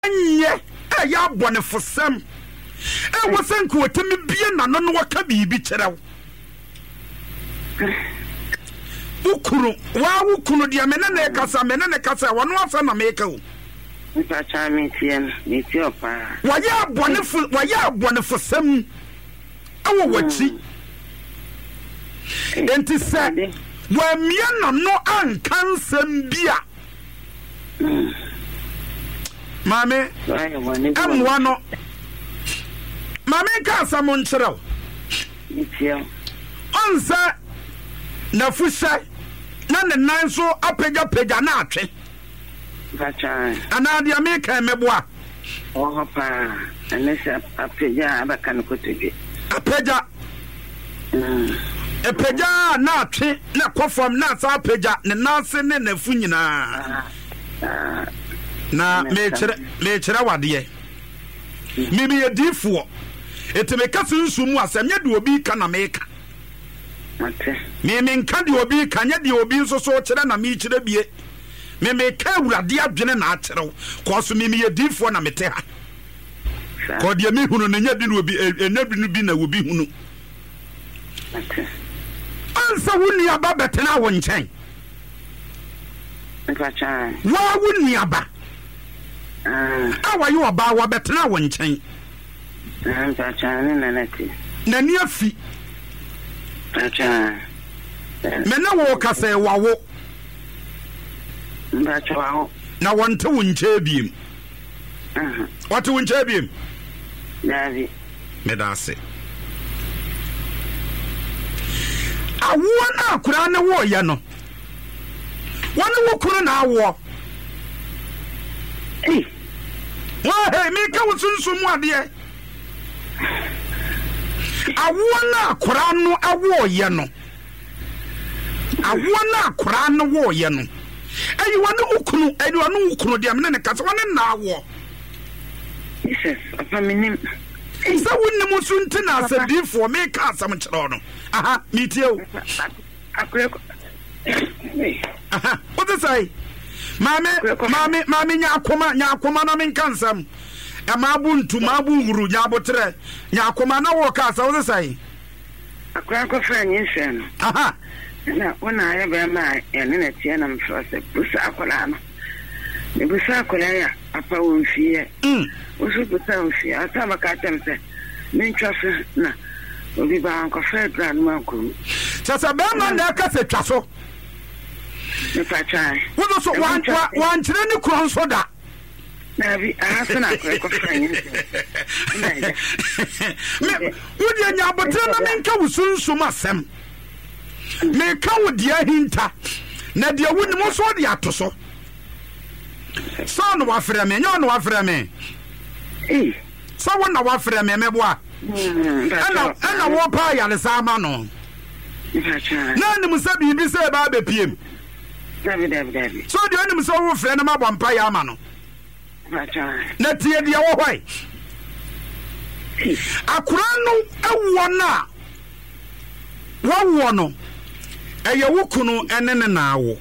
anye ya bone fosam wo senko otemi bie na no waka bibi kyerɛw ukuru wa ukuru dia menene kasa wono asa na meka o ntacha meti opa waya bone fosam awo wachi enti se wa mia na no ankansam bia Mame, amwa no. Mame ka samon kyerɛw. Onsa na fusha na ne nan so apega na atwe. Bacha. Ana dia me ka meboa. Oh pa, anese apega abaka no kotoge. Apega. Apega na atwe na kofam na sa apega ne nanse ne nafu nyina. Na me kyerɛ wade me ye difo eteme kase nsumu asem nya de obi ka na meka me nka de obi ka nya de obi nso so kyerɛ na me kyerɛ bie me ka awurade adwene na akyerɛw ko so me ye difo na mete ha ko de me hunu na nya de obi enadu bi na obi hunu ansa wuni aba betena wo nkyɛn wa wuni aba awa you aba wa betena wo nkyɛn na ni afi me na wo kase wawo na wonte wo nkyɛ biem what wo nkyɛ biem Davi me da se awo na akura ne wo ye no wone wo kuro na awo wa me ka wo sunsumu ade awo na akura no awo ye no awo na akura no wo ye no ayi wone ukunu de me ne ka se wone na awo Jesus apa minim sa wonni mo sunti na asadifo me ka asam kyerɛ no aha metie o aha what is say mame nya akoma na men kansam e ma buntu ma bunguru nya botre nya akoma na wo ka sa what is say akwa ko fra nyi hwe no aha na wona ya ba ma ene na tie na mfra se busa akola no ne busa akola ya apa wo fie usu busa wo fie ata maka temse men twafe na obi ba anko fra grand man ko sasa ba ma na ka se twaso ne pacha wo so wan kyerɛ ne kuro nso da na bi asana ko fra nyi me wo de nya botre na men ka wo sunsum asem me ka wo dia hinta na dia woni mo so de atoso so no wa frɛ me nya no wa frɛ me so wo na wa frɛ me meboa ana wo pa ya le sama no na ni musa bibi se ba be piem David so de oni musa wo frɛ na ma bɔ mpa ya ama no na tie dia wo hwai akura no ewo na wo no eye wo kunu ene ne na awo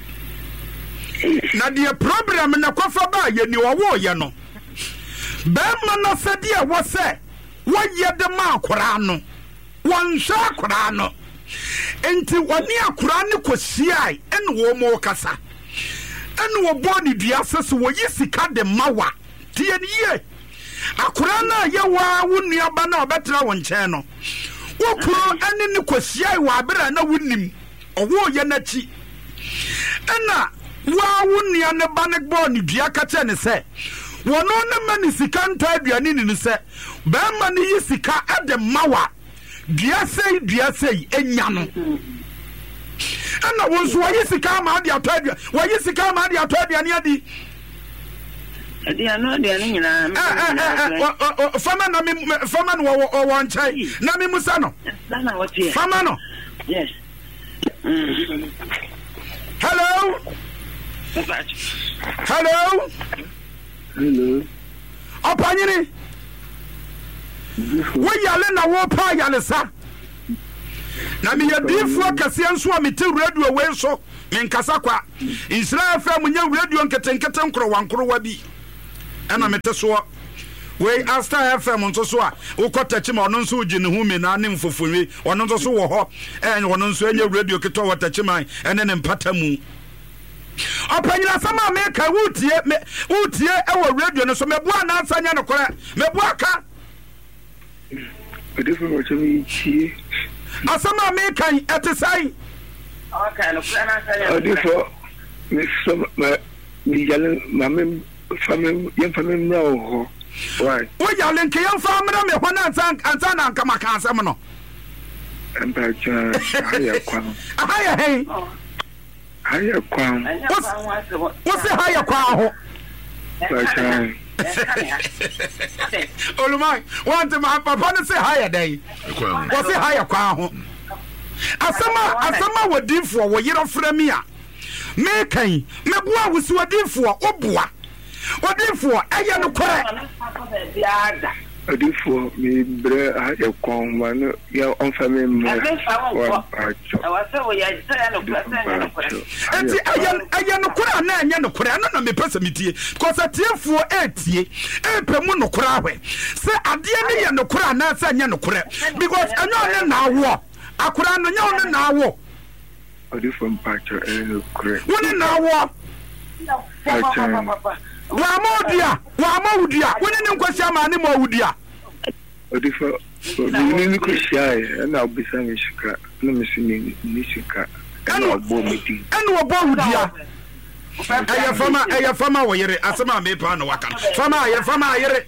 na de problem na kofa ba ye ni wo ye no be ma na sade a wo se wo ye de ma akura no won hwa akura no enti woni akura ne kosiai ene wo mo kasa ene wo body dua sese wo yi sika de mawa tie ni ye akura na ye wa wo nuaba na obetra wo nkyɛn no wo kuro ene ne kosiai wa abera na wonim owo ye na chi ena wa wunnia ne ba ne gbo ne dua ka che ne se wono ne ma ne sika nta aduane ni ne se ba ma ne yi sika ade mawa dua sei enya no ana won so yi sika ma ade ato aduane wa yi sika ma ade ato aduane adi aduane nyina fama no wo nchai na me musa no fama no yes hello opanyini wo yale na wo pa yale sa na me yadifo kase nso a mete radio we so me nkasa kwa Israel FM nya radio nketenkete nkoro wankoro wa bi ɛna mete so wei Asta FM nso so a wokɔ Tachima ɔno nso gye ne ho me na ne mfofori ɔno nso so wɔ hɔ ɔno nso enye radio keto wɔ Tachima ɛne ne mpata mu ɔpanyina sama meka wotie ɛwɔ radio no so meboa na asanya no kora meboa ka Odifo mo chemi chie asama meka ɛte sai okay no plan asanya Odifo me so me yale mame famem na ho why wo yale nke yam famra me ho na ansa na nka maka asem no empa cha haya kwan haya hey haya kwan wo se haya kwan ho bacha Olumai want my papa no say haya dai wo se haya kwan ho asama wadifo wo yero frɛ me a me kan meboa wo si wadifo oboa wadifo ɛyɛ no kore Odifo me bre haya kwan man ya on family mo wa bacha enti ɛyɛ no kore na ɛnyɛ no kore na me pesa metie because atiefo etie epɛ mu no kore ahwe se ade ne yɛ no kore na se ɛnyɛ no kore because ɛnyɛ ne na awo akora no nyɛ ne na awo Odifo mpacho kore woni na awo wa modia woni ne nkwasi ama ne mo awudia Odifo ni ko shai na obisa mi shika na mi sini ni shika na obo meti ene obo awudia ɛyɛ fama wo yere asema me pa no waka fama yere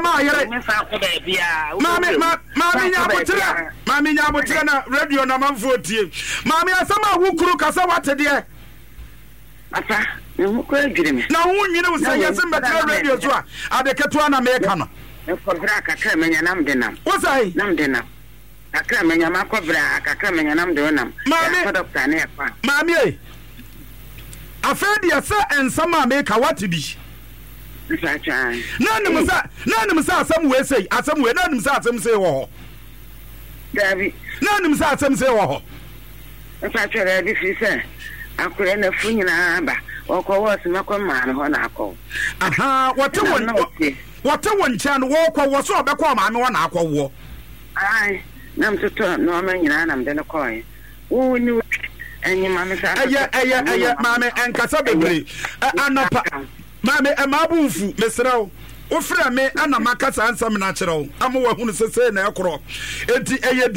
mami nya botre na radio na manfo tie mami asema wo kuru kasa wate de Papa, you ko adwire me. Na wo nwine wo sɛ yɛse mbɛtra radio so a adeketo na meka no. Nkɔbra kakra menya nam de nam. Wo sai? Nam de nam. Kakra menya makɔbra kakra menya nam de nam. Mami, doctor na yakwa. Mami e. Afɛdi ɛsɛ ensama meka wate bi. Nsachan. Na nim sa asɛm we sei, asɛm we na nim sa asɛm sei wɔ hɔ. Dabi. Na nim sa asɛm sei wɔ hɔ. Nsachan dabi fi sɛ akure na fu nyina ba wɔkɔ makɔ maa no hɔ na akɔ aha wɔte wɔ nkyɛn no wɔkɔ wɔ so ɔbɛkɔ maa no hɔ na akɔ wɔ ai nam totɔ na ɔma nyina nam de no kɔɛ wo ni enyi ma me sa ɛyɛ maame ɛnkasa bebree anɔpa maame ɛmaabufu mesrɛw wofrɛ me ana makasa ansɛm na kyerɛw ama wahunu sese na ɛkorɔ enti ɛyɛ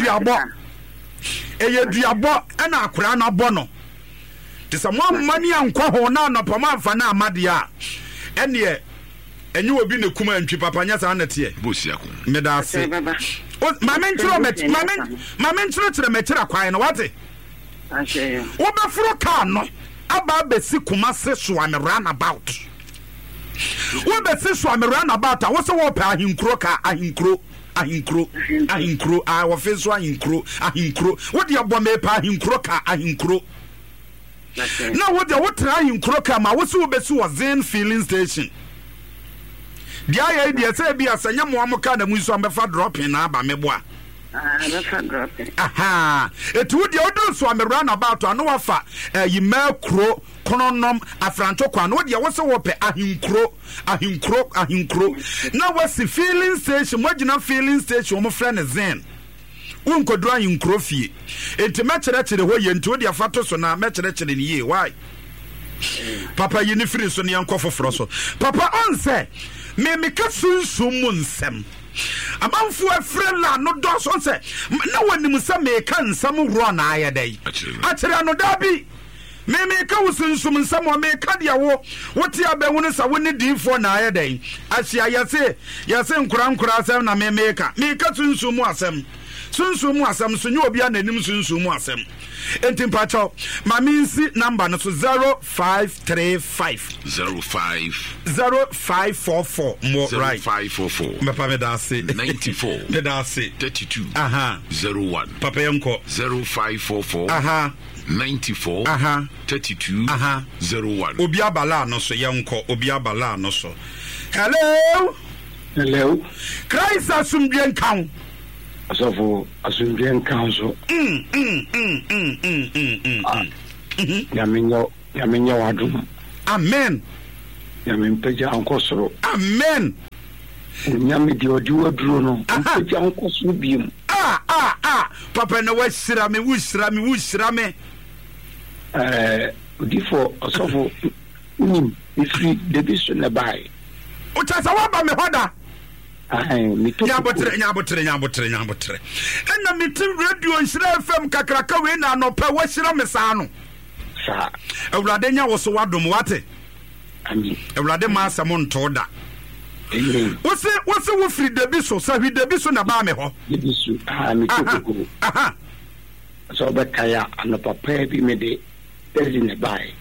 duabɔ ɛna akora no abɔ no tisa mo amani ankɔ ho na anɔpa ma amfa na amade a ɛneɛ ɛnyɛ obi ne kuma antwi papa nya saa na teɛ bosiako medase maame nkyerɛ kyerɛ mɛkyerɛ kwae no wate wobɛforo kaa no aba bɛsi kuma se soame runabout wobɛsi soame runabout a wo sɛ wɔpɛ ahenkuro ka ahenkuro wɔfe so ahenkuro wode abɔ mɛpɛ ahenkuro ka ahenkuro na wode wotra ahenkuro ka ma wo sɛ wobɛsi wɔ Zen filling station dia ya dia sɛ bi asanya mo amoka na mu nso ambefa dropping na aba meboa aha etu dia odo so amera na about ano wafa yima kuro kononom afranto kwa no dia wo sɛ wo pɛ ahenkuro na wasi filling station mogina filling station mo frɛ ne Zen unkodura ahenkuro fie enti mɛkyerɛkyerɛ hɔ yɛ enti wo dia fato so na mɛkyerɛkyerɛ ne yie why papa yi ne firi so ne yankɔ foforo so papa on sɛ me ka sunsum mu nsɛm amanfo afre la no dɔso sɛ na wanim sɛ me ka nsɛm wuro na ayɛ dai akyerɛ no dabi me ka sunsum nsɛm o me ka dia wo wote abɛhu ne sa woni difo na ayɛ dai ahyia yɛse nkura asɛm na me ka sunsum mu asɛm so nye obi ananim sunsum mu asɛm enti mpacho maminsi number no so 0535 0544 more right 0544 papa me da se 94 me da se 32 01 papa yanko 0544 94 32 01 obi abala no so yanko obi abala no so hello Christ asumdwen kan asafo asumdwen kan so yamenyo wadum amen Yamin Peja Uncle Soro. Amen. Yami di Odua Bruno. Peja Uncle Subium. Papa no West Sirami, Wusrami. Before Osofo if the vision nearby. Utasawa me hoda. Nyabotre. And me to radio and FM Kakraka win and no power Siramesano. Sir, Euladenia was so wadum wate. Amen. Euladema Samon Toda. What's the Wolfrey Debiso, so he Debiso Nabameho? Debiso, aha. So Bekaya and the papa be made there's in the buy.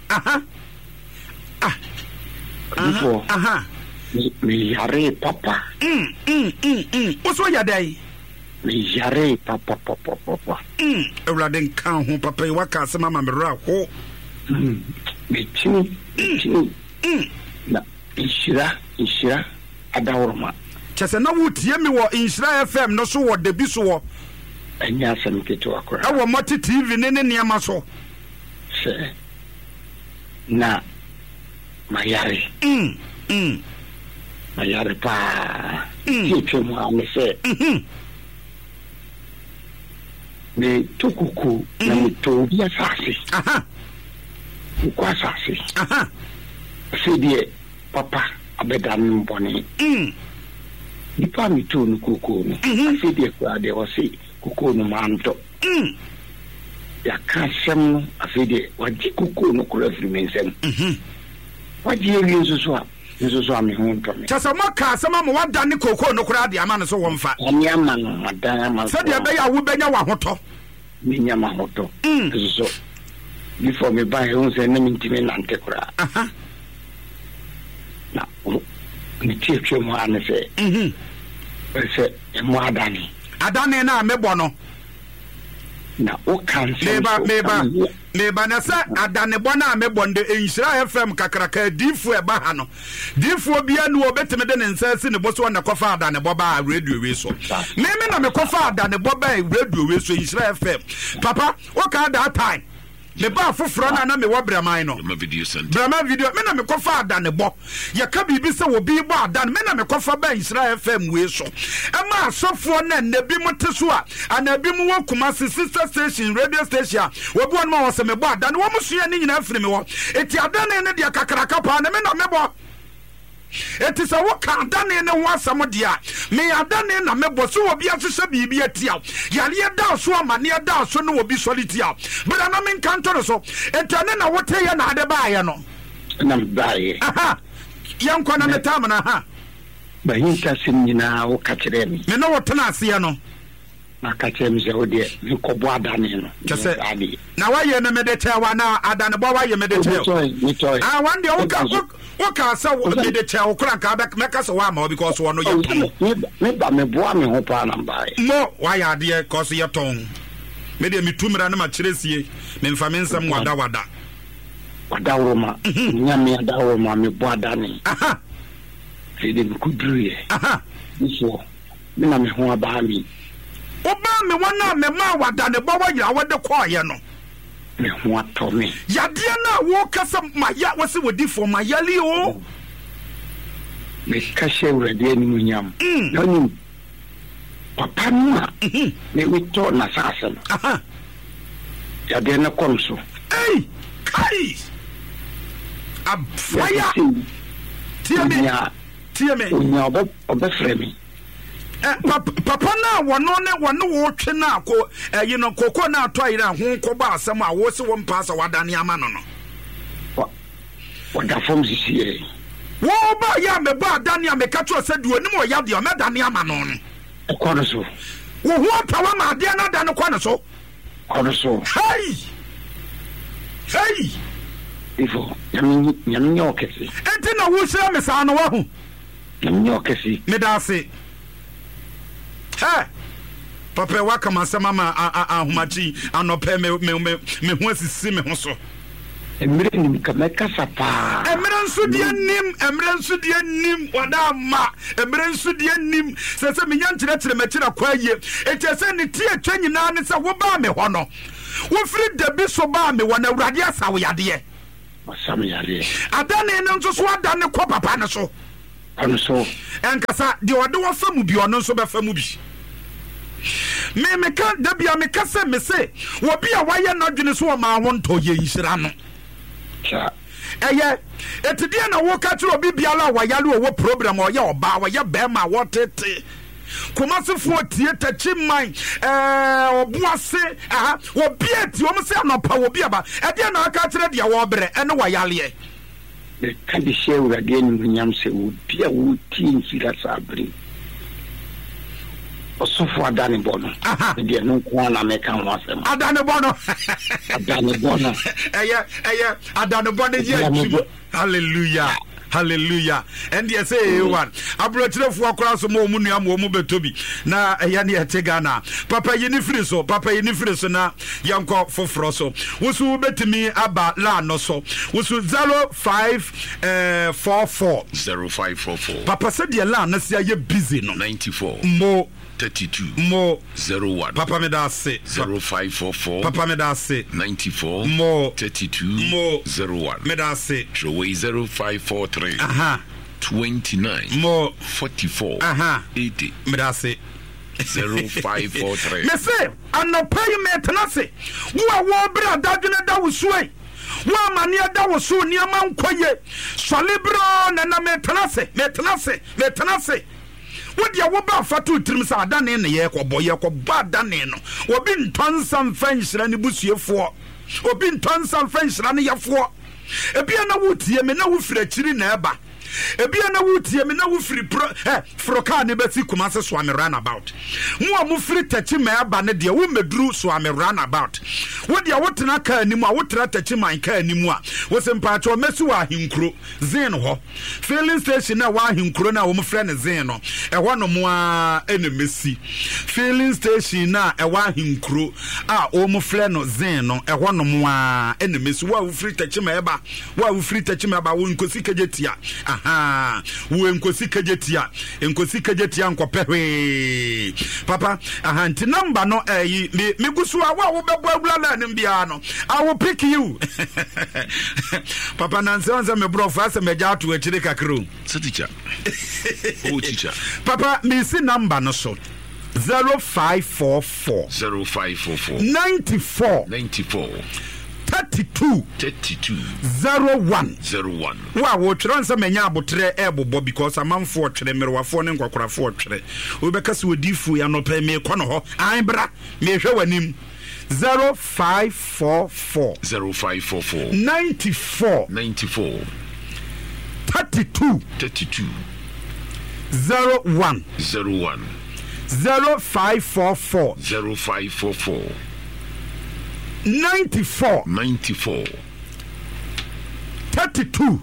Before, me yare papa. What's what your day? Me yare papa. Euladen can home papa waka some mamma ho. Me chini. Na Ishira Adawroma. Chesena would hear me what Insra FM no so what the biso. And Yasan Kito Akra. Our Moti TV near Maso. Sir. Na Mayari. Mayari pa. Teach him how me say. Me tukuku na me tobi asasi. Ukwasasi. Say papa abedan mboni. Nipa mi tu nukuku no. Say die kwa de wasi kuku no manto. Ya kasem no afede waji kuku no kura firi mensem. Waji ewi nso a me ho ntome. Chasa maka asema mo wada ne koko no kura de ama no so womfa. Ani ama no madan ama. Say de be ya wo benya wa hoto. Menya ma hoto. So before me buy on say na mintime nante kura. Na ni tietwe mo ane se. Se mo adani na mebo no. Na o cancel meba na sa adane bona mebonde Insra FM kakraka difu e ba ha no difu bia no obeteme de nsase ne boso na kofa adane boba radio we so me na me kofa adane boba radio we so Insra FM papa o ka that time le ba foforo na me wo braman no braman video me na me kofa adane bo ye ka bibi se wo bi bo adane me na me kofa ba Insra FM we so e ma asofo na nabi moteso a anabi mu wakuma sister station radio station wo bo no wo se me bo adane wo musua ni nyina afiri me wo eti adane ne de kakraka pa na me na me bo eti se wo ka adane ne ho asam dia me adane na me bo so wo bia hwehwe bibi atia yale da so amane da so no wo bi solitia bra na me nkanto so etane na wote ye na ade ba ye no na bae yanko na metam na ha ba hinka sim nyina wo ka kire me me no wote na ase no na ka kire me se wo de me ko bo adane no kese na wa ye na me de chewa na adane bo wa ye me de chewa one day wo ka sa wo me de chewa kura ka ba me ka so wa ma because wo no ye ton me ba me bo me ho pa na bae mo wa ya de cause ye ton me de me tumira na ma kire sie me mfa me nsam wada Roma nyame Roma me bo adane se de kudruye so me na me ho aba mi oba me wana me ma wada ne bo wa yira wode koye no me ho ato me yade na wo kasa maya wose wodi for mayali o me ka shewre de ni munyam no ni papa no me to na sasa no yade na komso kai abfaya tie me onya obefre me papa na wono wo twe na ko you know koko na to ayira ho ko ba asem a wo se wo mpasa wadane ama no wada form sisi wo ba ya me ba adane a me ka to se du onim o ya de o me dane ama no no ko so wo ho tawa ma de na dane ko no so hey ifo nyam nyokesi enti na wo hira me sa no wa hu nyam nyokesi me da se papa waka masama ma ahomachi anope me ho asisi me ho so emre nim ka mekasa pa emre nsu de nim wada ma emre nsu de nim se me nyankyere mekira kwaye etese ne tie atwa nyina ne se wo ba me ho no wo firi da bi so ba me wona awurade asawo yade Masam yare. Adane no nso so adane kɔ papa ne so. Ano so. Enkasa de ɔde wɔ famu bi ɔno nso bɛfa mu bi. Me ka da bia me ka se me se wo bia wayɛ n'adwene so ma ho ntɔ ye yira no. Cha. Eye etidie na wo ka kyerɛ obi bia la wayale wo program ɔyɛ ɔba wɔyɛ bɛma wɔtete. Kumasifo tie tachi man obuase wo bia ti wo se anopa wo bia ba e dia na aka kyerɛ dia wo brɛ ene wayale e ka di she ura de ni nyam se wo bia wo ti nfira sabre osofo adane bono e dia no ko na me kan ho asem adane bono eye adane bono ye hallelujah hallelujah and yes say one abrochirefo akora so mo munua mo betobi na ya ne ete Ghana papa yini free so na yanko foforo so wosu betimi aba la no so wosu 0544 papa said the la na sia ye busy no 94 mo 32 mo 01 papa me da say 0544 papa me da say 94 mo 32 mo 01 me da say show 0543 29 mo 44 80 me da say 0543 me say anopa yi me tenase wo bra dadwene da wosue wo amane da woso niama nkoye solibro na me tenase wodia wo ba fatu tirim sa adane ne ye kɔbɔ adane no obi ntonsa mfa nhyira ne busuefo obi ntonsa mfa nhyira ne yefo ebia na wotie me na wo fira kiri na eba ebia na wotie me na wo firi froka ne besi kumase so am run about mo firi tachi ma eba ne de wo meduru so am run about wodia wotena ka animu a wotena tachi man ka animu a wo sempa cho mesi wa ahinkuro zin ho filling station na wa ahinkuro na wo mo frɛ ne zin no ɛhɔ no mo a ene mesi filling station na ɛwa ahinkuro a wo mo frɛ no zin no ɛhɔ no mo a ene mesi wa wo firi tachi ma eba wo nkosi kajetia wo nkosi kajetia nkɔpɛ hwe papa nti number no me gusu a wo bɛbɔ agulala nim bia no I will pick you papa nanse onse me bro fa se me ja to akire kakro teacher teacher papa me see number no so 0544 94 32 01 wa wo twere nsa manya abotre ebobo because amanfo twere merwafo ne nkwakorafo twere we beka se odifu ya no pe me kɔ no ho an bra me hwɛ wanim 0544 94 32 01 0544 94 32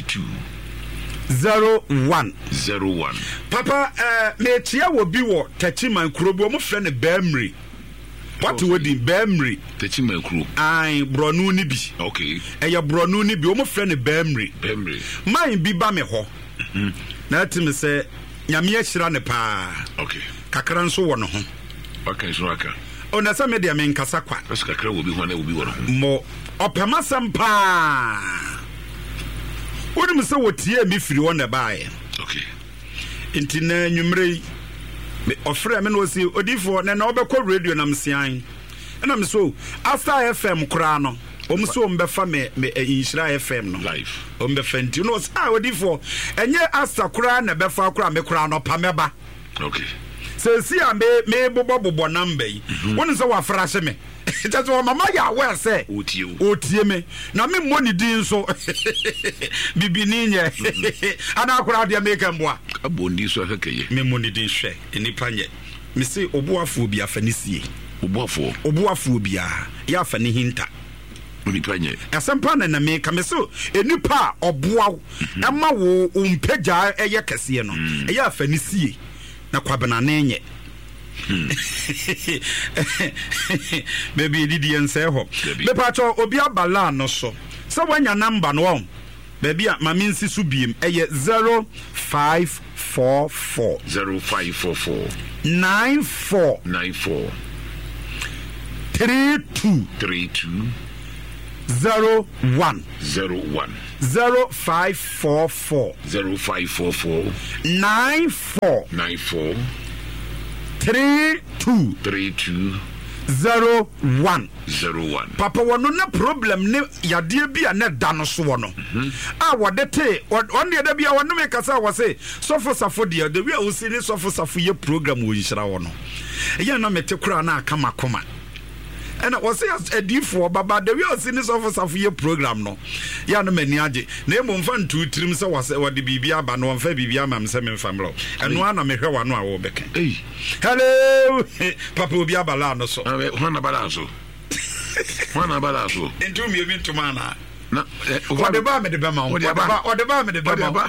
01 papa me tia wo bi wo tachiman kurobo mo frɛ ne Bamri what wodi Bamri tachiman kuro ai bronu ni bi okay eya bronu ni bi mo frɛ ne Bamri man bi ba me ho na atimi sɛ nyame ahyira ne pa okay kakra nso wo no ho okay so aka ona sa media me nkasa kwa kakra wo bi ho na wo bi wo no mo opemasam pa wonim sɛ wotie mi firi wɔ na bae okay nti na nwumre ofre me no si odifo na obekɔ radio na msian na me so after FM kura no so mbefa me inshira FM no live mbefa nti no odifo enye asta kura na befa kura me kura no pameba okay si a me bobo number yi woni so wa frase me just wa mama ya we say otie me na me money din so bibini nye ana akura de make mboa abondi so akakaye me money din hwe enipa nye me say obuafo bi afanisie obuafo bi a ya afani hinta onipa nye asempa na me ka me so enipa oboa ema wo umpagya eye kese no eye afanisie na kwabena nenye baby didi ense ho me pacho obi abala no so wanya number no baby a mami nsi so biem eye 0544 94 32 01 0544 94 32 01 papa wono na problem ne yade bia na da no so wono wode te on de da bia wono me kasa wo se sofo safo de the way wo si ni sofo safo ye program wo yira wono eya na mete kura na aka makoma ena wo se adifo baba the way wo si ni sofo safo ye program no ya no mani age na emo mfa ntu tirim se wo se wode bibia ba no mfa bibia ma mse me famlo eno ana mehwe wano a wo beka hello papa obi abala no so wana balaso into me bi tumana na what the ba me de bema what the ba me de bema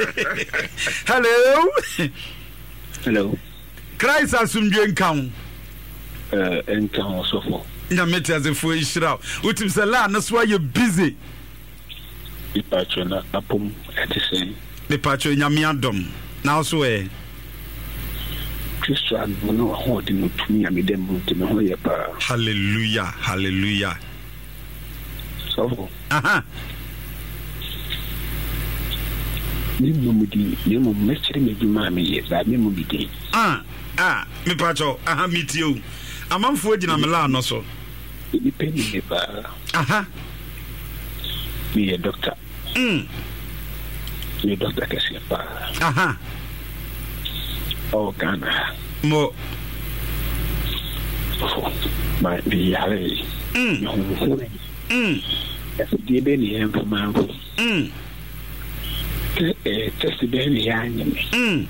hello Christ asumdwe nkan nkan sofo na meti azefo ishira utim se la no so you busy ipacho na apom etisen ipacho nyame adom na so Christian no ho de no tumi amedem te me ho ye pa hallelujah so ni mo mechire me djuma me ye ba me mo bidi me pacho mitio amamfo agina me la no so ni peni me ba me ye doctor me doctor kesi pa Ghana mo my yare the baby and for my test baby and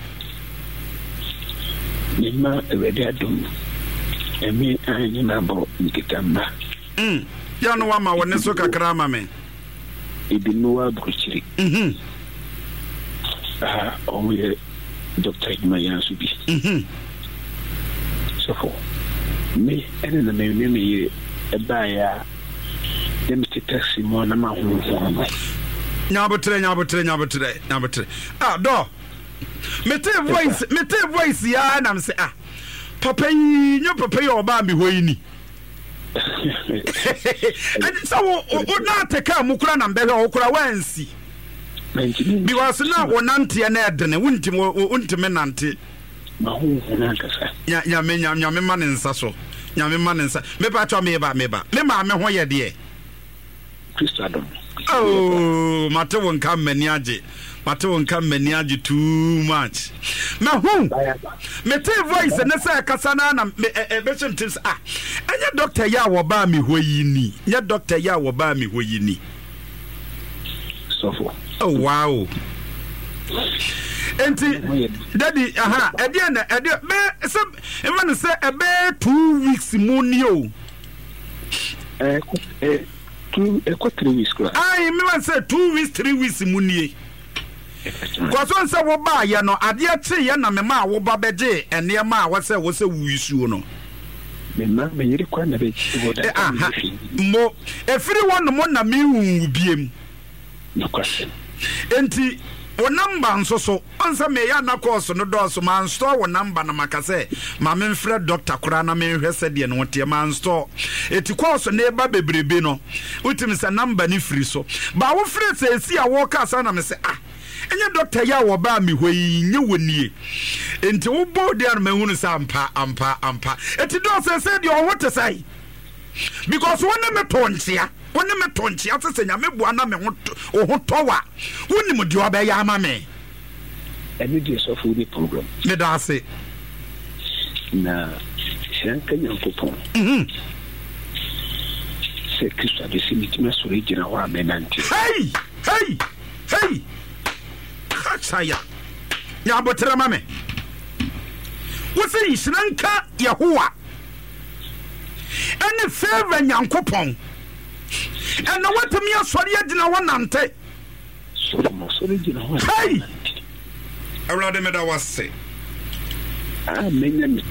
ma ready adum emi anyi na bo nkitamba ya no wa ma wone so kakra ma me ibi no wa bruchiri oye Dr. Mayan Subi. So for me, and the me a buyer, them to taxi more than my home. Nabotre. Do. Mete voice ya and I'm say papa you papa your baby hoini. And so would not take a mukra and bella okra wensi. Because now wonanti na edene wuntime nante ma hu nankasa ya me man nsa so nya me man nsa me pa twa me ma me ho ye de Christ Adam mate won kam mani age too much ma hu me te voice na say kasa na be tips anya doctor ya wo ba me hoyi ni nya doctor ya wo ba me hoyi ni so oh wow enti daddy ede be some even say ebe 2 weeks money o 3 weeks kra me wan say 2 weeks 3 weeks money kwaso nse wo ba ye no ade ache ye na me ma wo ba beje ene ma wo se wuisu no me yiri kwa na be mo efiri won mo na me wu biem no question enti wo number nso so onsa me ya na course no do so man store wo number na makase ma me mfre doctor kura na me hwese de no tie man store eti course na eba bebrebe no utim se number ni free so ba wo free se esi a wo ka sa na me se enye doctor ya wo ba me hoi nye wonie enti wo bo de na me hunu sa ampa eti do se de wo te sai because one me tonchia ase nyame bua na me ho towa woni mo de oba ya ama me eni de so fu the program me da se na shanka nyankopon se Kristo de simitima so regina wa menante hey kachaya ya botra mame wosi shanka Yehowa ene favor nyankopon ena watemi asori agina wonante so regina wa hey awrade me da wase menya me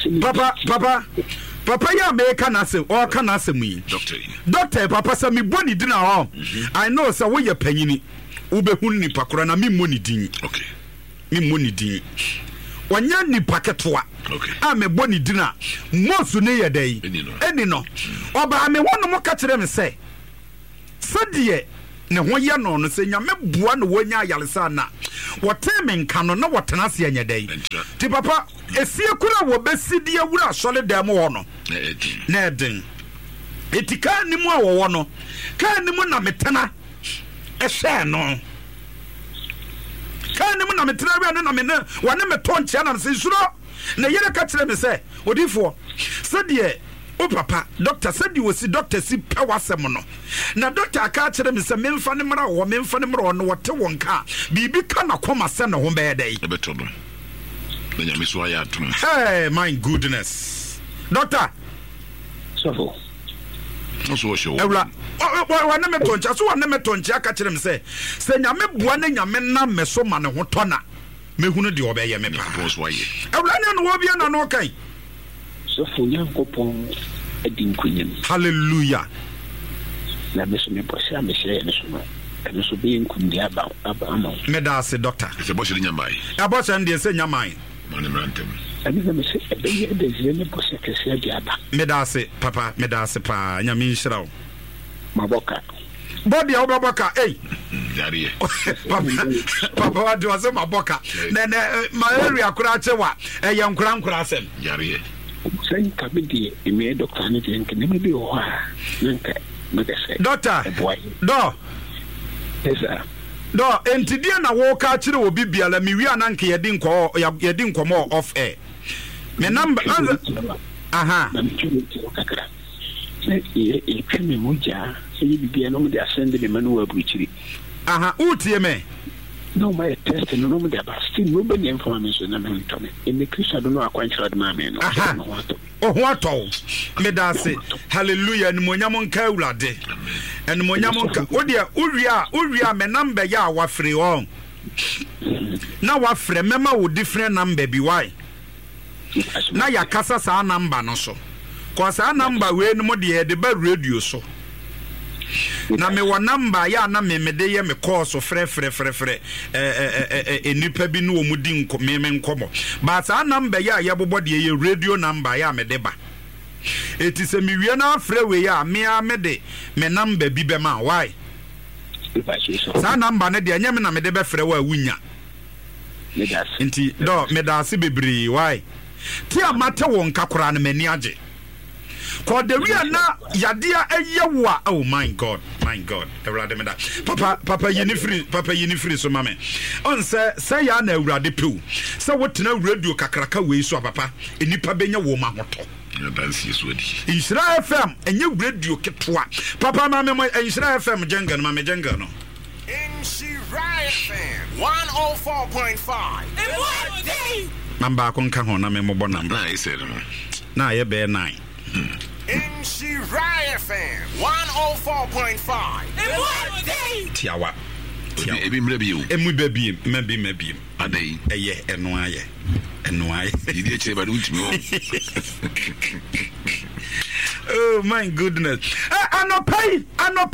papa ya me kana se o kana se mu doctor papa sa me boni dina ho I know say wo ye panyini wo behun ni pakora na me moni din okay me moni din wanya ni paketoa me boni dina mosu ne ye dai eni no oba me wono mo ka kire me say sɛdeɛ ne ho yɛ no sɛ nyame boa no wɔnya ayaresa na wɔtee me nka no na wɔtena ase anyɛ dɛn nti papa esie kura wɔbɛsi de awura asɔle dɛm wɔ no na ɛden eti kaa nimu a wɔwɔ no kaa nimu na metena ɛhyɛ no kaa nimu na metena awia no na me ne wɔne me tɔ nkyɛn na me sɛ nsuro na yɛrɛ ka kyerɛ me sɛ odifoɔ sɛdeɛ o papa doctor said you will see doctor si power sem no na doctor aka kyerɛ me sɛ memfa ne mra wo memfa ne mra no wote won ka bibi ka na koma sɛ ne ho bɛɛ dai ebeto no na nyame so aya atom hey my goodness doctor so so show ewla wa na metoncha so wa na metoncha aka kyerɛ me sɛ nyame boa na nyame na me so ma ne ho tɔ na mehunu de obɛyɛ me pa ewla ne no wo bia na no kai so for Yankopon edin kunyem hallelujah na me so me bosia me share ne so no eno so be nkundi aba ama me da se doctor se bosia nyamai abosia ndie se nyamai mane mrantem ani me se ebe ye de zire ne bosia kese di aba me da se papa me da se pa nyame nhyiraw maboka body a obaboka yare papa wa do se maboka na ma area kura chewa ye nkura asem yare sen ka be die eme doctor ne je nke ne me bi ho a nanka me de se doctor do entidie na wo ka kire obi biala mi wi ananka yedi nkomo off air me number aha e kemi moja e bibia no me de asende me manu wa buchiri aha utie me no my test no me de ba still no be information na me to me in the Christian do no akwanchira de ma me no ho ato me da se hallelujah ni monyam nka awurade en monyam nka odia uria me number ya wa free on na wa free mema wo different number bi why na ya kasa sa number no so cause a number we no mo de ba radio so na me wo number ya na me de ye me call so frɛ enipa bi no mu di me nkomo but a number ya bobo de ye radio number ya me de ba eti se me wie na frɛ we ya me a me de me number bi be ma why sa number ne de anya me na me de be frɛ wa wunya enti do me da se bebre why ti amata won kakora na mani age Koderia na yadia eyewa oh my god Ewurade me da papa yini free so mame on say ya na Ewurade pew say wotena radio kakraka we so papa enipa benya wo ma hoto dance yeso adi Insira FM enye radio ketwa papa mame Insira FM jenga no mame jenga no Insira FM 104.5 namba konka ho na me mobo namba na ise no na ye be 9 Insira FM 104.5 Tiawa ebi mre bi o emu baby maybe adai eye eno aye idi eche ba duntimi o oh my goodness anopai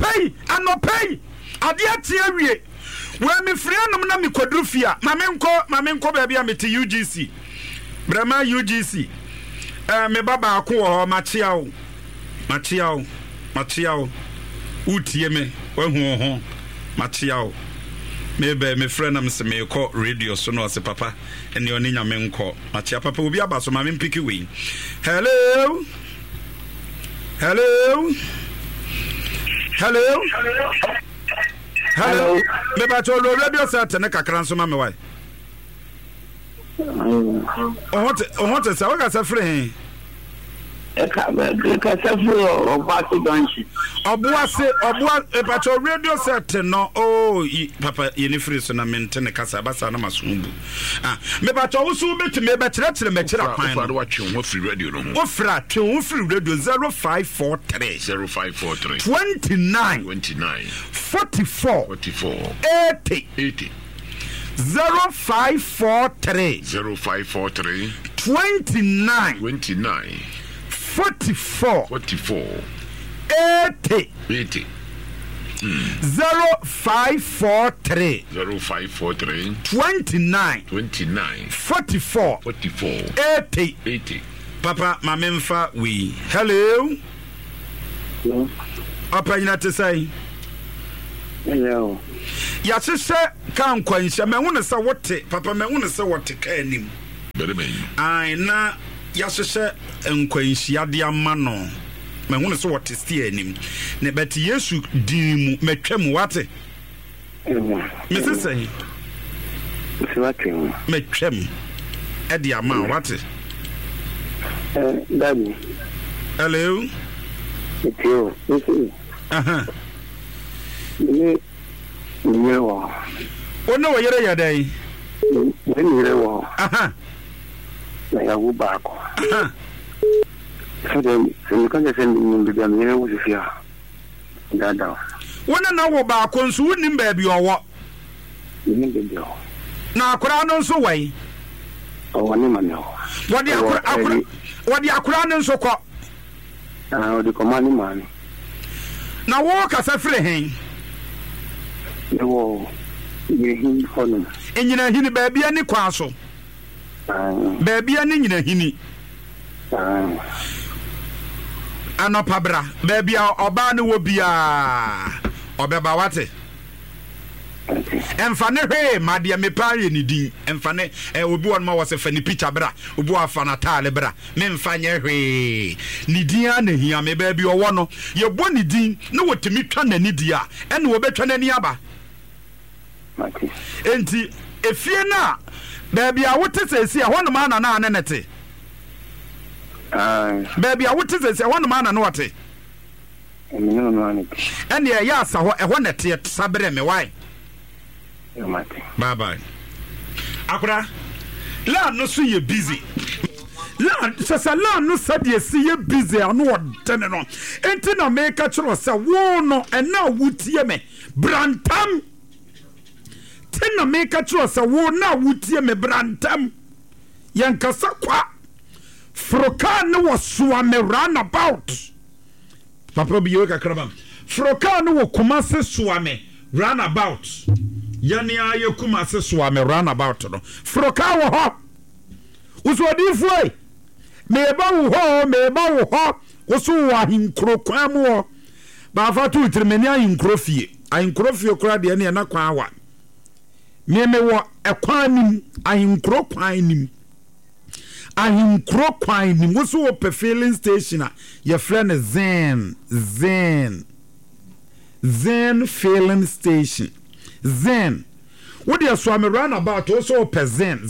ade atia wie we me frianom na me kwadrufia mame nko baby a mete UGC brama UGC me baba akwo machiao utie me wahu ho machiao me friend am se me call radio so no se papa ene oni nyame nko machia papa obi abaso ma me mpiki we hello me ba to radio set ne kakran so ma me why what say what ka say free Obua epacho radio set no papa yeni free so na mentene kasa basa na masumbu me pacho usu beti me bekyerɛkyerɛ mɛkyerɛ kwan no wa twe ho free radio no ho fra twe ho free radio 0543 29 44 80 0543 29 44 80 0543 29 44 80 Papa mamemfa we hello Papa you to say Yeah. Yahyehyɛ ka nkwanhyɛ mahu ne sɛ wote papa mahu ne sɛ wote ka anim. Bere me. Ai na yahyehyɛ nkwanhyia de ama no. Mahu ne sɛ wote stie anim. Ne beti Yesu din mu metwam wate. Mrs. Say. Metwam. Edi ama wate. Daddy. Hello. It's you. Ono wo yere yadai. Na ya wo back. So then you can just send me the mirror with you. Dada. Wona na wo back nso wonim ba bi owo. Na akura no nso wai. Wani mane. Wadi akura no nso kɔ. Wadi komani mane. Na wo kasa fere hen. Wo yehin hono. Enyina hini ba bia ni kwa so. Ba bia ni nyina hini. Anopabra ba bia oba ne wo bia. Obeba wate. Emfane hwe madia mepaye ni din emfane obi won ma wose fani picture bra obi wa fa natale bra me mfanye hwe ni din ana hia me ba bi owo no ye bo ni din na wotimi twa nani dia ene wo betwa nani aba enti efie na ba bia wote sesi a hono ma na na nete ba bia wote sesi a hono ma na no wote ene ya asa ho ehwo nete sabere me why. Bye bye. Akura, la no so ye busy. La sasa la no sadie si ye busy anu odene no. Enti na me ka chiro se wo no ena wutie me brantam. Ti na me ka chiro se wo na wutie me brantam. Yankasa kwa froka no wo so me run about. Papa bi yo ka kraba. Froka no wo kumase so me run about. Yani aye kuma se so am run about no froka wo ho usodi fuoi me ba wo ho woso wa hinkro kwan mo ba fa tu tirmeni ahinkro fie kora de ne na kwan wa me wo ekwan nim ahinkro kwan nim woso wo pe filling station a ye friend Zen filling station. Zen. What you so I'm run about also per Zen.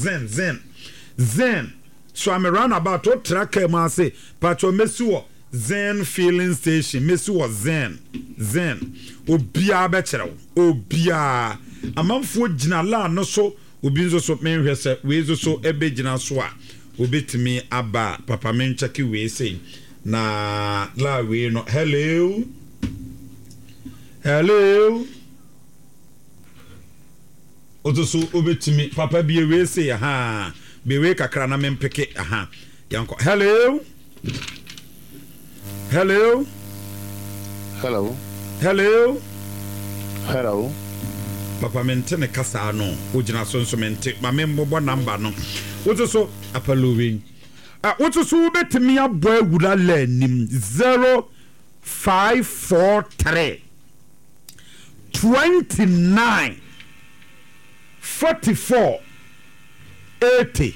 So I'm run about to track ma say patro mesuo Zen filling station mesuo Zen. Obia be kire obia amanfo gina la no so obi nso so menhwe se we so ebe gina so a obetimi aba papa men check we say na la we no hello Otoso obetimi papa bi we say ha be we kakra na mempeke aha yanko hello papa mente ne kasa no ogina so mente ma membo number no otoso apalowe otoso obetimi abo awura la nim 0543 29 44 80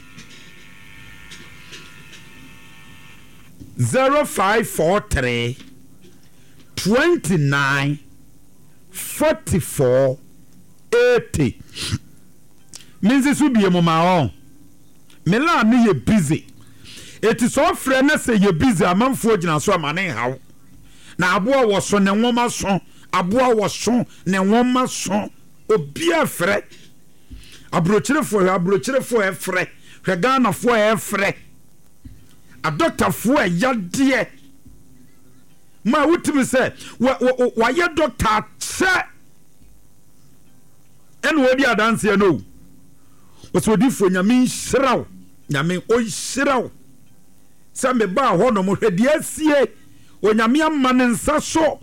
0543 29 44 80 means it will be a mama Milan me busy it is all friend say you busy amanfo gina so amane hawo na aboa wo so ne nwoma so aboa wo so ne nwoma so obia frɛ abrochirefo efrɛ hwegana fo efrɛ a doctor fo yade ma wutimi sɛ wa ye doctor sɛ ene wodi adanse no wosodifo nyame nhiraw nyame o nhiraw sɛ me ba ho no mo hwede asie onyame amma ne nsa so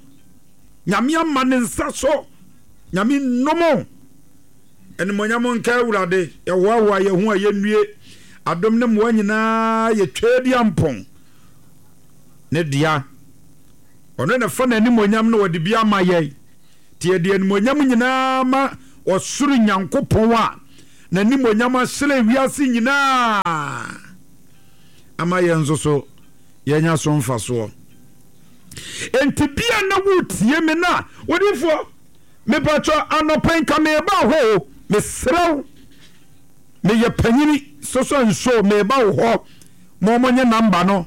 nyame nomo ene monyamo nka awurade ye wawa ye ho aye nwie adom ne mo nyina ye twedi ampon ne dia ono ne fa na ni monyam no wode bia ma ye tie de animonyam nyinaa ma ɔsoro Nyankopɔn a na animonyam ahyerɛ wiase nyinaa ama yɛn nso so yɛnya so mfasoɔ enti bia na wotie me na wodifo mepatwa anɔpɛn ka meba ho mesrɛw meyɛ panyini soso nso meba ho mɔmɔnyɛ namba no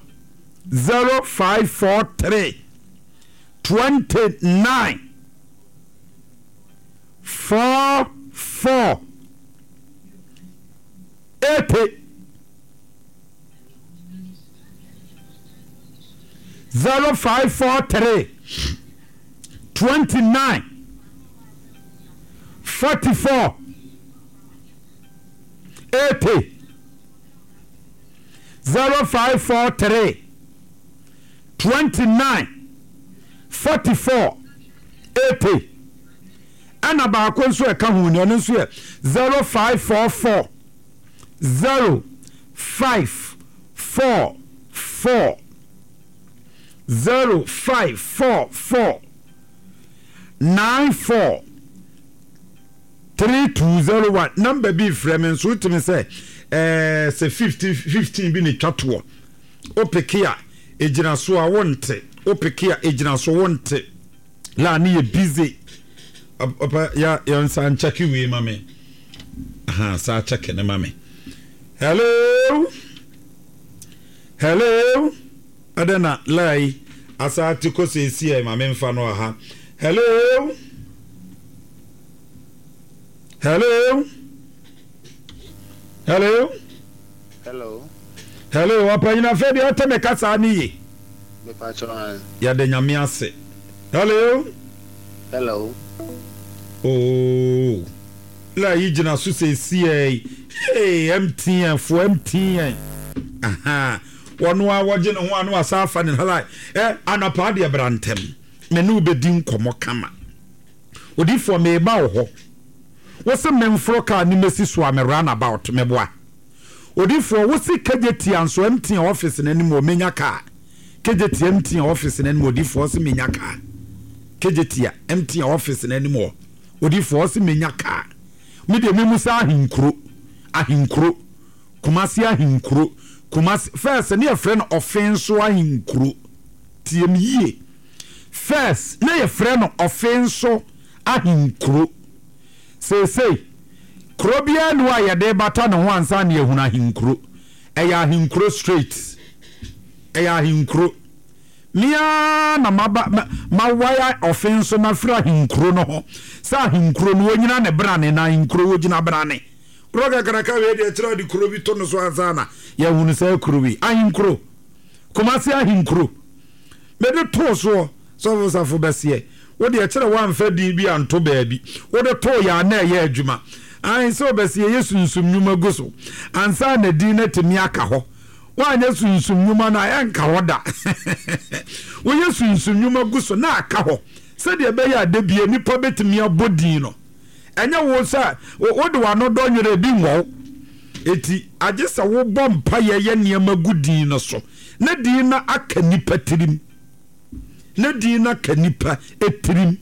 0543 29 44 80 0543 29 44 80 0543 29 44 80 ana baako nso eka hu ne nso yɛ 0544 0544 0544 94 3201 number bi frame so timi say say 15 bi ne twatoɔ opekia ejina so a wonte opekia ejina so wonte la ne ye busy ya nsan check we mame aha sa check ne mame hello adana lai asa tiko se sie mame mfa no aha hello apanyina fedi oteme kasa ni ye me patron ya de nyame ase hello oh la yigina so se sie MTN for MTN aha wonu a woje ne ho anu asafa ne hala anapa de brantem me ne obedi nkomo kama odi for me ba wo ho wose memfro ka ni mesi so am run about me boa odi for wose kageti anso MTN office na nim o menya ka kageti MTN office na nim odi for se menya ka kageti MTN office na nim o odi for se menya ka me de memusa ahinkro kumasi ahinkro kumasi first na your friend offense ahinkro tiem yie first na your friend offense ahinkro say krobia no ayede bata no ho ansa na ehuna ahinkro eya ahinkro straight eya ahinkro mia na mawaya offense na fra ahinkro no ho sa ahinkro no wonyina ne brane na ahinkro wogina brane kroga karaka we de tira di krobi to no so ansa na ya hunu sa krobi ahinkro kumasi ahinkro me de to so safo bese wo de tira wan fa di bi anto baabi wo de to ya na ye adwuma an so bese yesu nsum nyuma guso ansa na di na temi aka ho wa nya sunsum nyuma na ya nka ho da wo yesu nsum nyuma guso na aka ho se de be ya de bie nipa betemi abodi no enya wo sa wo de wa no do nwere bi nwo eti agesa wo bompa ye niam gudi no so na di na aka nipa tirim na di na kanipa etirim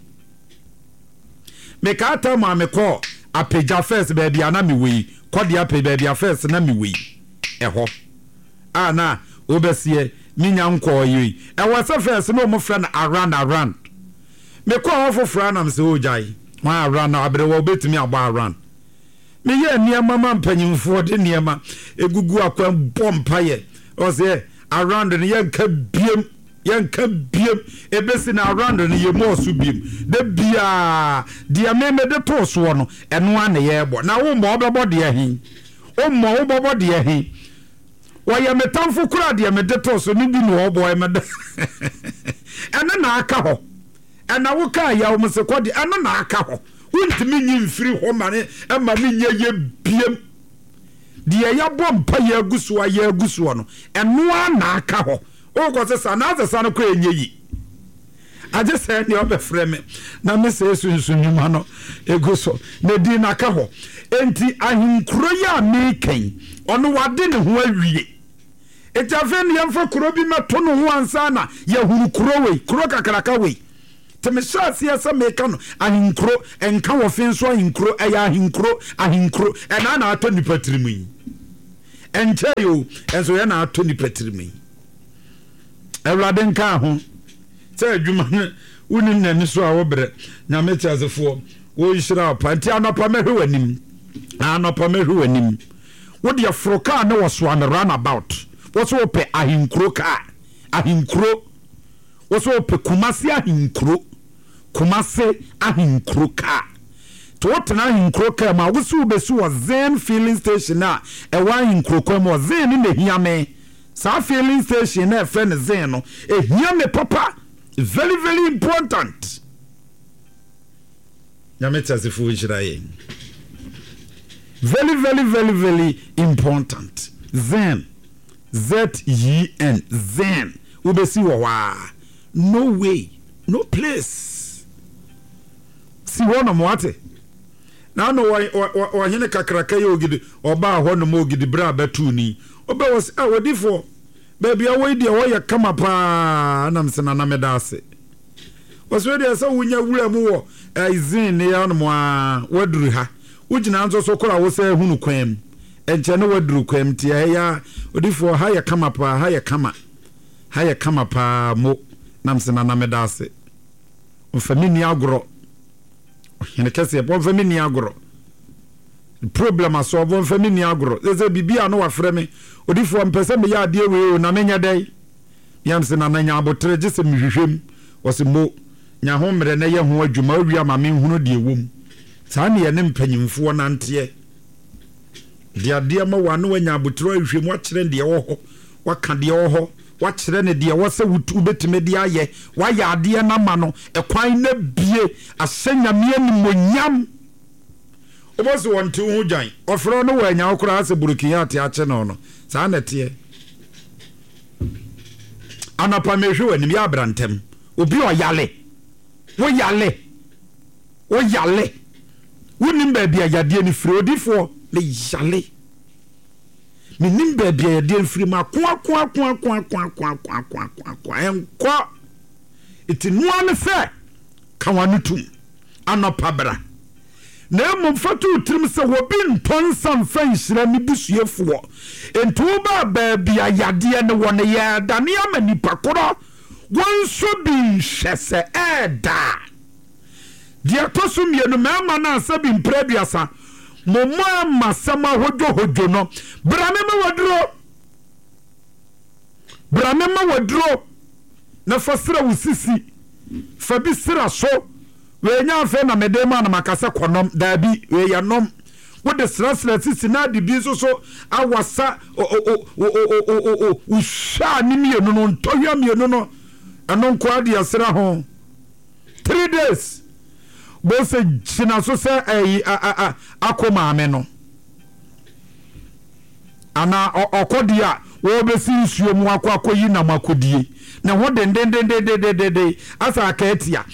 me ka ta ma me ko apeja first baby ana me we kwode ape baby first na me we eho ana obesie minya nko yi wasa first no mo fra na around me ko ofofra na me se ojai wa around na abere wo betimi agba around me ye niema ma mpanyimfo de niema egugu akwa bompa ye o se around ne ye nka biem ebesi na around ne ye mo so biem de bia dia me de to so no eno ane ye bo na wo mo obebo de hin o mo wo bobo de hin wo ye metamfo kura de me de to so ni bi no obo e me de ene na aka ho ena wo ka ya wo mse kwode ene na aka ho wontimi nyi mfiri ho mane ema me nye ye biem dia ya bompa ye agusuo no eno na aka ho o ko se sana no ko enyeyi aje se ni obe freme na me se sunsunnyuma no eguso na di na ka ho enti ahinkro ya meken ono wade ne ho awie etafe ne yemfa kuro bi meto no ho ansa na ya huru kuro we kuro kakraka we me shase se meka no ahinkro enka wo fin so ahinkro eya ahinkro ena na ato nipa tirimi enche yo enso ye na ato nipa tirimi ewrade nka ho se adwuma unim na ni so a wo bre na metiasefo wo yira panti anopa mehwe wanim wo de afroka na wo so an runabout wo so pe ahinkro ka ahinkro wo so pe kumase ahinkro ka to what na ahinkro ka ma wo so be so Zen filling station na e wa ahinkro ko mo Zen ni hia me sa filling station na friend Zen no e hia me papa very very important Yametasifu Israel. Very, very, very, very important. Zen. Z-E-N. Zen. Ubesi wawa. No way. No place. Si wana mwate. Na ano wahine kakraka yo gidi. Oba wana mo gidi bra betuni. Oba wasi wadifo. Baby awedi awaya kama pa. Anamsena namedase. Waswedi asa unya ule muwo. Izin ya no waduru ha ugina nzo so kora wo se hunu kwam enche no waduru kwam ti ya odifo ha ya kama pa mo namsena na medase famini agro ene kase bon famini agro problem aso bon famini agro eze bibia no wafre me odifo mpese me ya ade we na menya dai yamsena na nya abotre gese mhwehwem wose mo nya ho mre na ye ho adwuma awia ma me hunu de ewom saa ne ye ne mpanyimfo nante de ma wa no wanya abotro ahwem wa kire de wo ho waka de wo ho wa kire ne de wo se wutu betime de aye wa ya ade na ma no ekwan na bie asenya me ni monyam oboso wonte hu jan ofro no wanya okura ase burukiya ate ache no saa na te anapa mehwe wani ya brantem obi oyale wo yale wonim baabi ayade ni firi odifo le yale minim baabi ayade ni firi ma kwa enko itinu ane fe kawanutum anopabra na mumfatu trim se wobi ntonsan fanhyira ni busuefo entuba baabi ayade ne won ye dane amani pakoro wonso bi hwese eda dia tosum ye no mama na asabi mpraduasa momma masama hojo no bramema wadro na fasira wusisi fabi sira so we nya afa na medema na makasa konom dabi we yanom wode sira sisi na de bi so awasa usha ni mienu no ntohwa mienu no anon kwa de asira ho 3 days bo se china so se akoma ame no ana okodia wo be si nsuo mu akoyi na makodie na ho den asa akaetia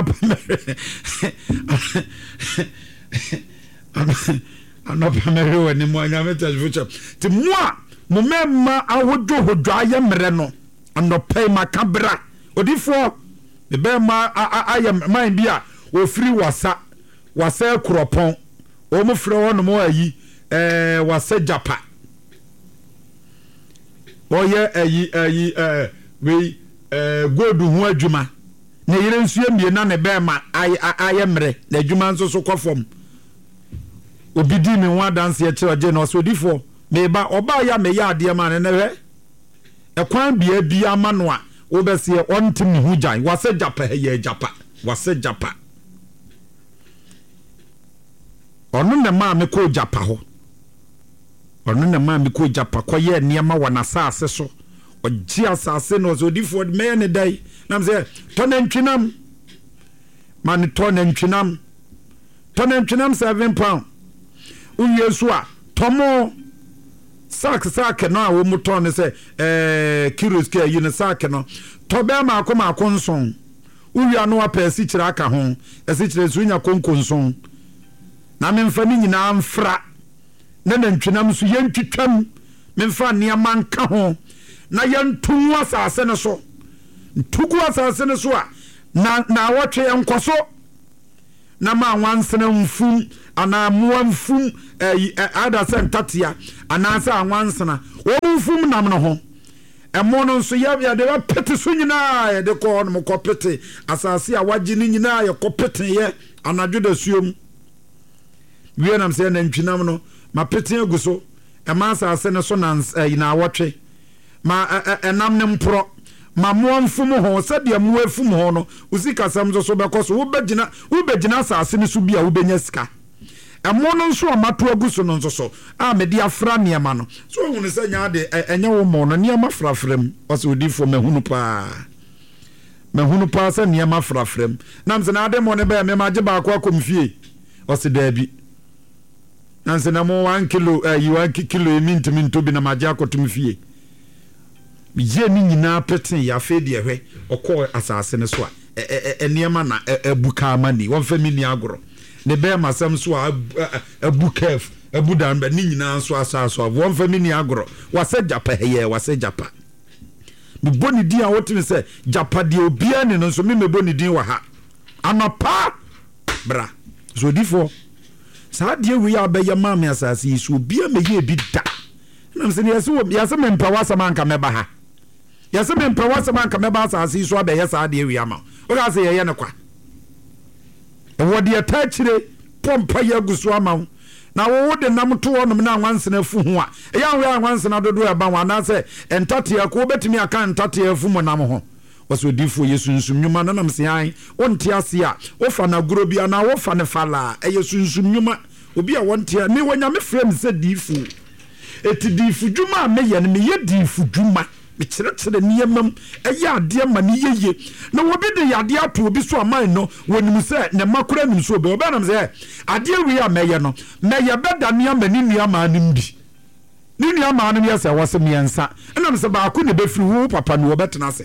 anopamere wani mo anya meta future ti moa mo memma ahojo aye mre no anopai makabra odifo be ma aye man bia ofiri wasa kropon o mo frɛ wono mo ayi wasa japa oye ayi we godu ho adwuma na yire nsuo mie na ne be ma aye mre na adwuma nso so kofom obidi me ho adanse e kire oje na so odifo me ba oba ya me ya ade ma ne hwe ekwan bia ama no a wo be se ontim hu jan wasa japa ye japa wasa japa onu ne ma me ko japa ho onu ne ma me ko japa ko ye niema wana saase so oji asase no so difo me ne dai nam se tonentwinam man tonentwinam 7 pound uyesu a tomo sak no a wo muton se kilos ke yi ne sak no to be ma konson uwia no apesi kira aka ho esi kire sunya konkonson na memfa ni nyina mfra na ntwinam so yentwitwam memfa niama nka ho na yentu asase ne so ntugu asase ne so a na wɔtwe nkɔso na ma wansena mfum ana moa mfum ada sɛ ntatea anaasɛ anwansena wɔn mfum nam no ho ɛmo no nso yɛde bɛpete so nyinaa yɛde kɔ no mokɔpete asase a wagye no nyinaa yɛkɔpete yɛ anadwo da suom wie nam sɛ nantwinam no ma pete agu so ɛma asase no so na wɔtwe ma ɛnam ne mporɔ ma moa mfum ho sɛdeɛ moa fum ho no usi kasam so bɛkɔ so wobɛgyina asase no so bi a wobɛnya sika ɛmo no nso amato agu so no nso so a mede afra nneɛma no so ohunu sɛ nya de ɛnyɛ wo mo no nneɛma frafrem ɔsɛ odifo mahunu paa sɛ nneɛma frafrem nam sɛ na ade mo ne bɛyɛ me magye baako akɔm fie ɔsɛ daabi nam sɛ na mo 1 kilo 1 kilo emi ntumi bi na magye akɔtom fie yɛ ni nyinaa pete ya fe de hwɛ ɔkɔ asase ne so a nneɛma na abu kaama ni wɔn fa mi ni agoro ne bɛɛ masam so a abu kef abu dan ba ni nyinaa so asase wɔn fa mi ni agoro wasɛ japa hɛyɛ wasɛ japa me boni din a wɔtumi sɛ japa de obia ne no so me boni din wɔ ha anapa bra so difo saa de wi a bɛyɛ ma me asase yi so obia me yɛ bi da na me sɛ yɛsɛ me mpa wasama anka mɛba ha yɛsɛ me mpa wasama anka mɛba asase yi so abɛyɛ saa de wi ama o ka sɛ yɛyɛ ne kwa wɔde ɛta kyire pompa yɛ agu so ama na wo de nam to hɔ nom na anwansena fu ho a ɛyɛ ahwɛ anwansena dodo ɛba ho anaasɛ ɛntatea ko wobɛtumi aka ntatea fu mu nam ho wɔsɛ odifo yɛ sunsum nnwuma na nam sɛ an wonte ase a wofa na goro bi anaa wofa ne fala ɛyɛ sunsum nnwuma obi a wonte me wɔnya me frɛ me sɛ difo eti difo dwuma a meyɛ no meyɛ difo dwuma mekyerɛkyerɛ nneɛmam ɛyɛ adeɛ ma ne yɛye na wɔbi de yadeɛ ato obi so aman no wɔnim sɛ ne ma kora nim so obi ɔbɛnam sɛ adeɛ wi a mɛyɛ no mɛyɛ bɛda nneɛma ne nnuamaa no bi ne nnuamaa no yɛ sɛ wɔsɛ mmiɛnsa ɛnam sɛ baako ne bɛfiri wo papa no wɔbɛtena ase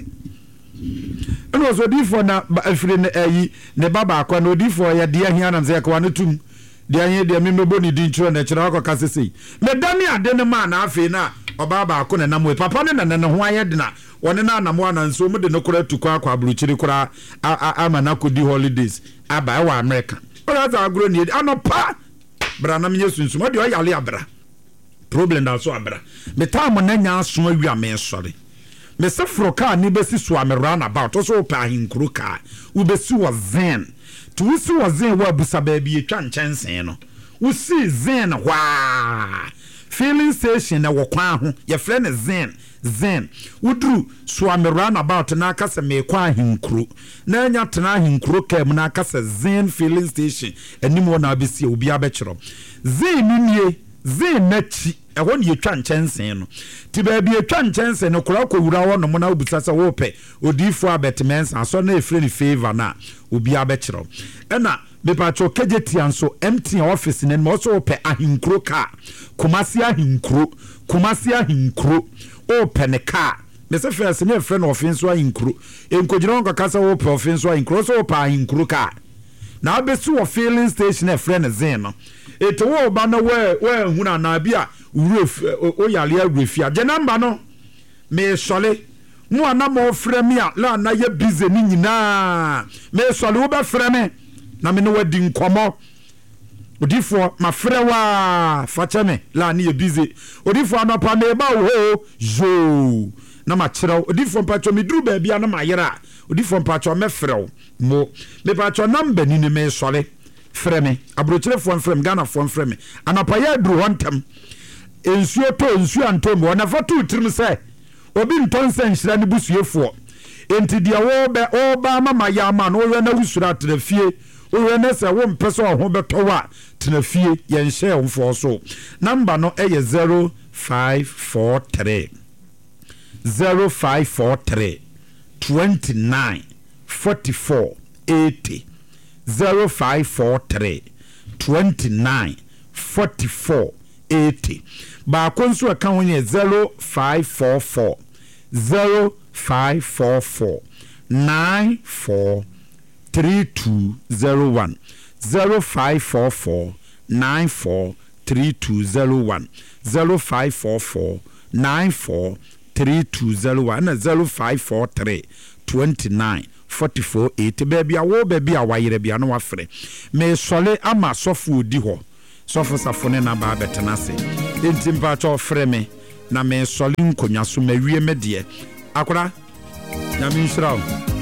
ɛna ɔsɛ odiifoɔ na afiri ne ayi ne ba baako na odiifoɔ yɛ deɛ hia nam sɛ yɛkawa no tum deɛ memɛbɔ ne din kyerɛ no kyerɛ wakɔka sɛ sei mɛdane ade no ma na afei no a ɔbaa baako ne nam papa ne nana ne ho ayɛ dena wɔne no anamo ananso mu de no kora tu kɔ akɔ aburukyiri kora ama no akɔdi holidays aba ɛwɔ America ɔda sɛ agorɔ ne anɔpa bra na menyɛ sunsum ɔde ɔyale abra problem da so abra metaa mo na nya aso awi a mesɔre mesɛ foro kaa ne bɛsi so a me run about ɔso wopɛ ahenkuro kaa wobɛsi wɔ zen to wusi wɔ zen wɔ abusa baabi etwa nkyɛnsee no wusi zen hwaa filling station na wɔ kwan ho yɛfrɛ ne zen woduru so a me run about na aka sɛ mekɔ ahenkuro na anya tena ahenkuro kaa mu na aka sɛ zen filling station anim wɔ na abɛsi a obi abɛkyerɛ zen no nie zen n'akyi ɛhɔ ne yɛtwa nkyɛnsee no ti baabi yɛtwa nkyɛnsee no kora kɔwura hɔ nom na wobusa sɛ wopɛ odiifo abɛtemensa asɔ na ɛfrɛ ne favor no a obi abɛkyerɛ ɛna mepatwɛ kagye tia nso MTN office no ma ɔsɛ wopɛ ahenkuro kaa Kumasi ahenkuro wopɛ ne kaa mesɛ fɛ sɛ ne ɛfrɛ no ɔfe nso ahenkuro nkɔgyina hɔ nkɔka sɛ wopɛ ɔfe nso ahenkuro sɛ wopɛ ahenkuro kaa na wabɛsi wɔ filling station ɛfrɛ ne zen no ɛti wo ba no wɔahunu anaa bi a woyale awurɛfi a gye namba no meesɔle mo a na ma ɔfrɛ me a la na yɛ busy ne nyinaa meesɔle wobɛfrɛ me na me ne wadi nkɔmmɔ odifoɔ mafrɛ waa fakyɛ me la ne yɛ busy odifoɔ anɔpa meba wo hoo zoo na makyerɛw odifoɔ mpatwɔ meduru baabi a na mayerɛ a odifoɔ mpatwɔ mɛfrɛw mo mepatwɔ namba ni ne meesɔle frɛ me aburokyerɛfoɔ mfrɛ me Ghanafoɔ mfrɛ me anɔpa yɛ aduru hɔ ntam nsuo antɔ mu ɔnafa to tirim sɛ obi ntɔn sɛ nhyira ne busuefoɔ enti deɛ wɔba mama yɛ ama no wɔwɛ na wusura atena fie wɔwɛ na sɛ wo mpɛ sɛ ɔho bɛtɔ a tena fie yɛnhyɛ wɔmfoɔ so namba no ɛyɛ 0543 29 44 80 0543 29 44 80 baako nso ɛka ho yɛ 0544 94 3201 0544 94 3201 0544 94 3201 na 0543 29 44 8 baby awo baby awayere bia no wafre me sole ama sofo odi ho sofo safone na ba betenase enti mpa cho frɛ me na me sole nkonya so mawie me de akora na me nsirawo